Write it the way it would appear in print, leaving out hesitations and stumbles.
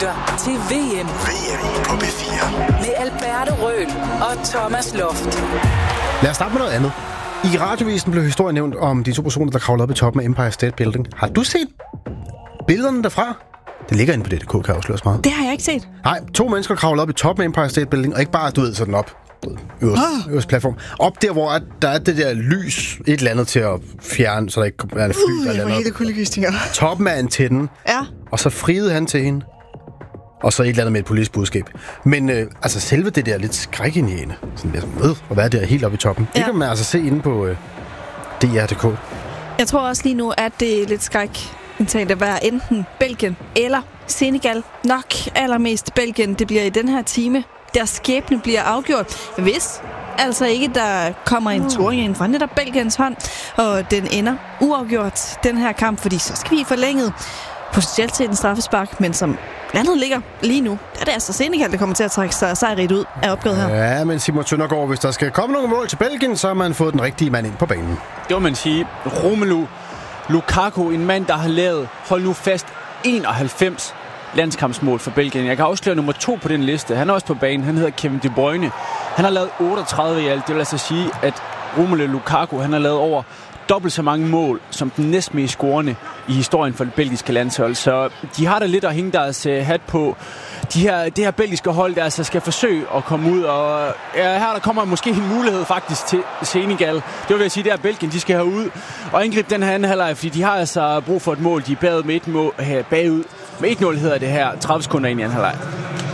lytter til VM. VM på P4. Med Alberte Røhl og Thomas Loft. Lad os starte med noget andet. I radiovisen blev historien nævnt om de to personer, der kravlede op i toppen af Empire State Building. Har du set billederne derfra? Det ligger inde på DTK, kan jeg afsløre meget. Det har jeg ikke set. Nej, 2 mennesker kravlede op i toppen af Empire State Building, og ikke bare, du ved, sådan op. Øverst platform. Op der, hvor der er det der lys, et eller andet til at fjerne, så der ikke er en fly eller andet. Hele kuldegysninger. Toppen af antennen. Ja. Og så friede han til hende. Og så et eller andet med et politisk budskab. Men altså selve det der lidt skrækindjagende, sådan lidt at være der helt oppe i toppen. Ja. Det kan man altså se inde på DR.dk. Jeg tror også lige nu, at det er lidt skrækindtagende at være enten Belgien eller Senegal. Nok allermest Belgien. Det bliver i den her time. Deres skæbne bliver afgjort. Hvis altså ikke der kommer en turing ind fra netop Belgiens hånd, og den ender uafgjort, den her kamp, fordi så skal vi forlænget potentielt til en straffespark, men som landet ligger lige nu, er det altså Senegal, der kommer til at trække sig sejrigt ud af opgøret her. Ja, men Simon Søndergaard, hvis der skal komme nogle mål til Belgien, så har man fået den rigtige mand ind på banen. Det må man sige. Romelu Lukaku, en mand, der har lavet, hold nu fast, 91 landskampsmål for Belgien. Jeg kan afsløre nummer 2 på den liste. Han er også på banen. Han hedder Kevin De Bruyne. Han har lavet 38 i alt. Det vil altså sige, at Romelu Lukaku, han har lavet over dobbelt så mange mål som den næstmest scorende i historien for det belgiske landshold. Så de har da lidt at hænge deres hat på. Det her belgiske hold, der altså skal forsøge at komme ud. Og ja, her der kommer måske en mulighed faktisk til Senegal. Det vil jeg sige, det er Belgien, de skal herud og angribe den her anden halvleg, fordi de har altså brug for et mål. De er bagud med 1-0 med 1-0 hedder det her, 30 sekunder ind i anden halvleg.